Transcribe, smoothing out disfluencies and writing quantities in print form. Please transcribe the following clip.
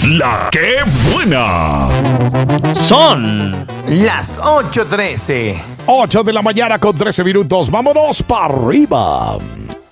La que buena. Son las 8:13. 8 de la mañana con 13 minutos. Vámonos para arriba.